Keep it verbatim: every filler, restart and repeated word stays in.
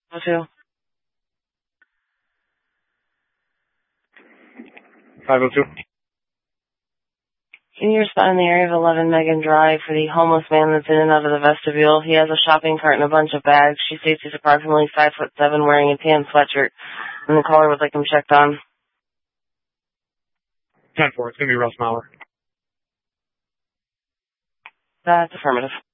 Two. five oh two. Can you respond in the area of eleven Megan Drive for the homeless man that's in and out of the vestibule? He has a shopping cart and a bunch of bags. She states he's approximately five foot seven, wearing a tan sweatshirt, and the caller would like him checked on. ten four. It's going to be Russ Mauer. That's affirmative.